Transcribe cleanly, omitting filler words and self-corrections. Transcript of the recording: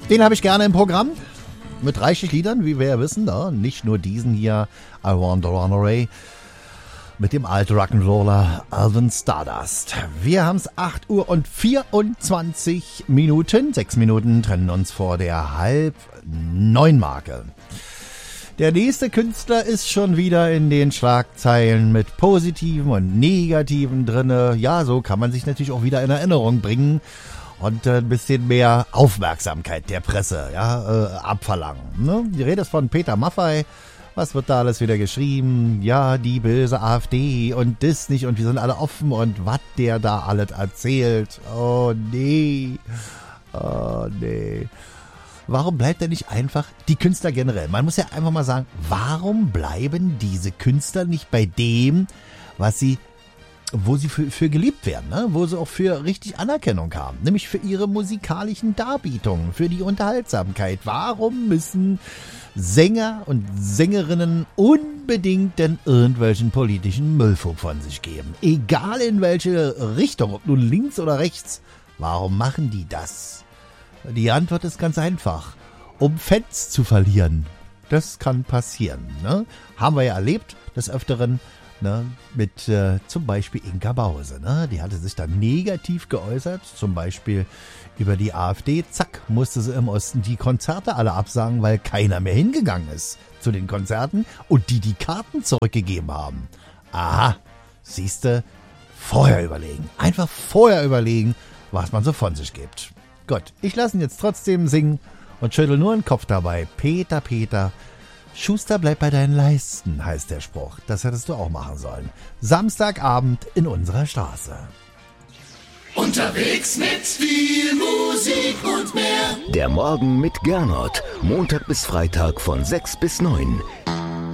Den habe ich gerne im Programm. Mit reichlich Liedern, wie wir ja wissen. Ne? Nicht nur diesen hier, I Want to Run Away. Mit dem alten Rock'n'Roller Alvin Stardust. Wir haben es 8 Uhr und 24 Minuten. 6 Minuten trennen uns vor der 8:30-Marke. Der nächste Künstler ist schon wieder in den Schlagzeilen mit Positiven und Negativen drinne. Ja, so kann man sich natürlich auch wieder in Erinnerung bringen und ein bisschen mehr Aufmerksamkeit der Presse abverlangen. Ne? Die Rede ist von Peter Maffay. Was wird da alles wieder geschrieben? Ja, die böse AfD und das nicht und wir sind alle offen und was der da alles erzählt. Oh nee. Warum bleibt er nicht einfach die Künstler generell? Man muss ja einfach mal sagen, warum bleiben diese Künstler nicht bei dem, wo sie für geliebt werden, ne? Wo sie auch für richtig Anerkennung haben, nämlich für ihre musikalischen Darbietungen, für die Unterhaltsamkeit. Warum müssen Sänger und Sängerinnen unbedingt denn irgendwelchen politischen Müllfug von sich geben? Egal in welche Richtung, ob nun links oder rechts. Warum machen die das? Die Antwort ist ganz einfach. Um Fans zu verlieren. Das kann passieren. Ne? Haben wir ja erlebt, des Öfteren. Ne, mit zum Beispiel Inka Bause. Ne? Die hatte sich dann negativ geäußert, zum Beispiel über die AfD. Zack, musste sie im Osten die Konzerte alle absagen, weil keiner mehr hingegangen ist zu den Konzerten und die Karten zurückgegeben haben. Aha, siehste, vorher überlegen. Einfach vorher überlegen, was man so von sich gibt. Gut, ich lasse ihn jetzt trotzdem singen und schüttel nur den Kopf dabei. Peter, Schuster, bleib bei deinen Leisten, heißt der Spruch. Das hättest du auch machen sollen. Samstagabend in unserer Straße. Unterwegs mit viel Musik und mehr. Der Morgen mit Gernot. Montag bis Freitag von 6 bis 9.